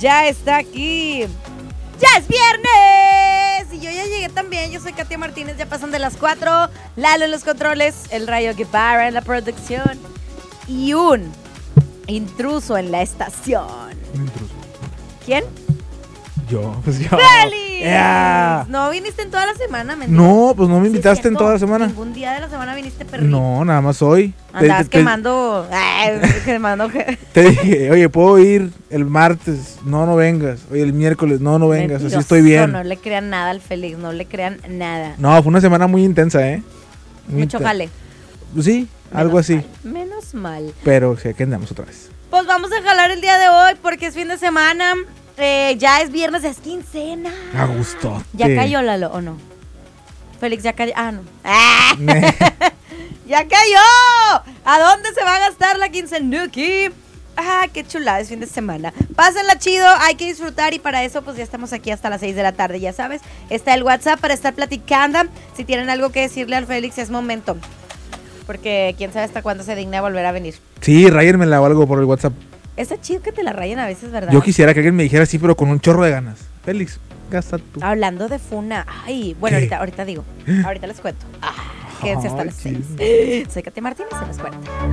ya está aquí. ¡Ya es viernes! Y yo ya llegué también. Yo soy Katia Martínez. Ya pasan de las 4. Lalo en los controles. El Rayo Guevara en la producción. Y un intruso en la estación. Un intruso. ¿Quién? Yo. ¡Félix! Yeah. No viniste en toda la semana, mentira. No, pues no me Sí, invitaste en cierto. toda la semana. Ningún día de la semana viniste, perrito. No, nada más hoy. Andabas quemando. Quemando. Te dije, oye, ¿puedo ir el martes? No vengas. Oye, el miércoles, no vengas. Así estoy bien. No le crean nada al Félix, no le crean nada. No, fue una semana muy intensa, ¿eh? Mucho jale. Sí, algo así. Menos mal. Pero sí, aquí andamos otra vez. Pues vamos a jalar el día de hoy porque es fin de semana. Ya es viernes, es quincena. A gusto. ¿Ya cayó, Lalo, o no? Félix, ya cayó. Ah, no. ¡Ya cayó! ¿A dónde se va a gastar la quincenuki? Ah, qué chulada, es fin de semana. Pásenla chido, hay que disfrutar y para eso pues ya estamos aquí hasta las 6 de la tarde, ya sabes. Está el WhatsApp para estar platicando. Si tienen algo que decirle al Félix es momento. Porque quién sabe hasta cuándo se digna de volver a venir. Sí, ráyenmela o algo por el WhatsApp. Está chido que te la rayen a veces, ¿verdad? Yo quisiera que alguien me dijera así, pero con un chorro de ganas. Félix, gasta tú. Hablando de funa. Ay, bueno, ahorita digo. Ahorita les cuento. Quédense hasta las 6. Soy Katia Martínez, se les cuenta.